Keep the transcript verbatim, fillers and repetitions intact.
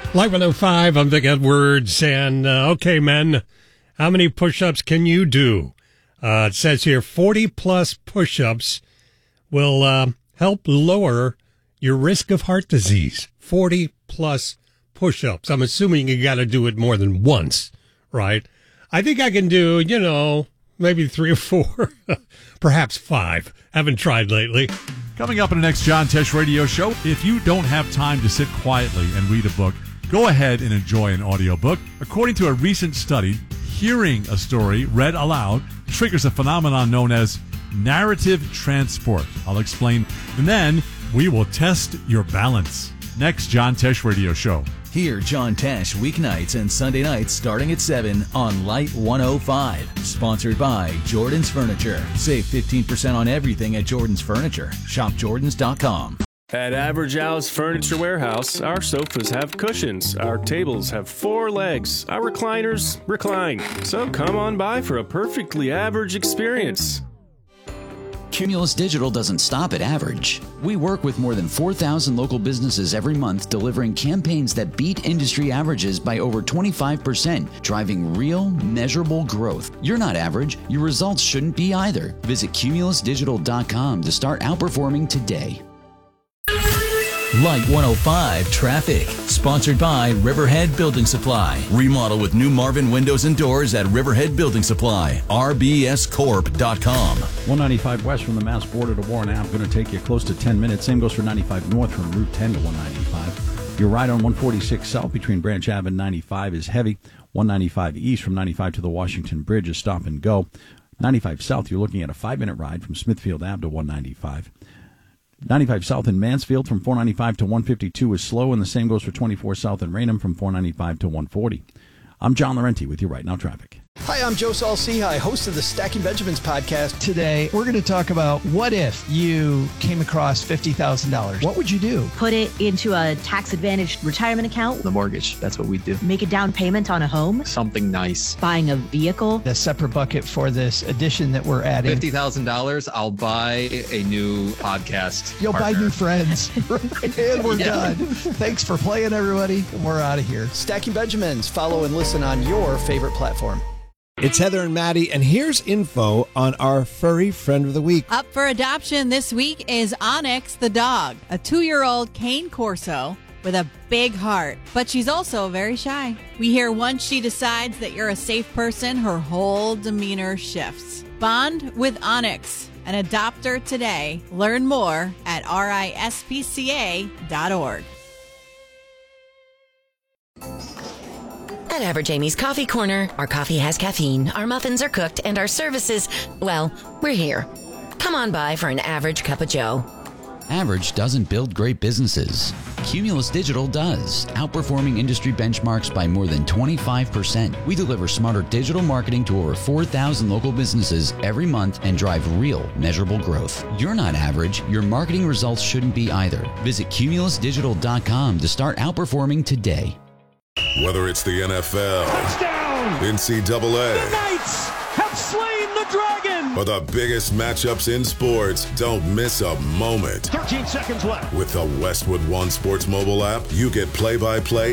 Live one oh five, I'm Vic Edwards, and uh, okay, men, how many push-ups can you do? Uh, it says here forty-plus push-ups will uh, help lower your risk of heart disease. forty-plus push-ups. I'm assuming you got to do it more than once, right? I think I can do, you know, maybe three or four, perhaps five. Haven't tried lately. Coming up in the next John Tesh radio show, if you don't have time to sit quietly and read a book, go ahead and enjoy an audiobook. According to a recent study, hearing a story read aloud triggers a phenomenon known as narrative transport. I'll explain. And then we will test your balance. Next John Tesh radio show. Hear John Tesh weeknights and Sunday nights starting at seven on Light one oh five. Sponsored by Jordan's Furniture. Save fifteen percent on everything at Jordan's Furniture. Shop jordans dot com. At Average Al's Furniture Warehouse, our sofas have cushions, our tables have four legs, our recliners recline. So come on by for a perfectly average experience. Cumulus Digital doesn't stop at average. We work with more than four thousand local businesses every month, delivering campaigns that beat industry averages by over twenty-five percent, driving real, measurable growth. You're not average. Your results shouldn't be either. Visit cumulus digital dot com to start outperforming today. Light one oh five Traffic. Sponsored by Riverhead Building Supply. Remodel with new Marvin windows and doors at Riverhead Building Supply. r b s corp dot com. one ninety-five west from the Mass border to Warren Ave. Going to take you close to ten minutes. Same goes for ninety-five north from Route ten to one ninety-five. Your ride on one forty-six south between Branch Ave and ninety-five is heavy. one ninety-five east from ninety-five to the Washington Bridge is stop and go. ninety-five south, you're looking at a five-minute ride from Smithfield Ave to one ninety-five. ninety-five south in Mansfield from four ninety-five to one fifty-two is slow, and the same goes for twenty-four south in Raynham from four ninety-five to one forty. I'm John Laurenti with you right now, traffic. Hi, I'm Joe Saul-Sehy, host of the Stacking Benjamins podcast. Today, we're going to talk about what if you came across fifty thousand dollars. What would you do? Put it into a tax-advantaged retirement account. The mortgage, that's what we do. Make a down payment on a home. Something nice. Buying a vehicle. A separate bucket for this addition that we're adding. fifty thousand dollars, I'll buy a new podcast You'll partner. buy new friends. And we're Yeah. done. Thanks for playing, everybody. We're out of here. Stacking Benjamins. Follow and listen on your favorite platform. It's Heather and Maddie, and here's info on our furry friend of the week. Up for adoption this week is Onyx the dog, a two-year-old cane corso with a big heart. But she's also very shy. We hear once she decides that you're a safe person, her whole demeanor shifts. Bond with Onyx, an adopter today. Learn more at R I S P C A dot org. At Average Amy's Coffee Corner, our coffee has caffeine, our muffins are cooked, and our services, well, we're here. Come on by for an average cup of joe. Average doesn't build great businesses. Cumulus Digital does, outperforming industry benchmarks by more than twenty-five percent. We deliver smarter digital marketing to over four thousand local businesses every month and drive real, measurable growth. You're not average. Your marketing results shouldn't be either. Visit cumulus digital dot com to start outperforming today. Whether it's the N F L, touchdown, N C double A, the Knights have slain the dragon, or the biggest matchups in sports, don't miss a moment. thirteen seconds left. With the Westwood One Sports mobile app, you get play-by-play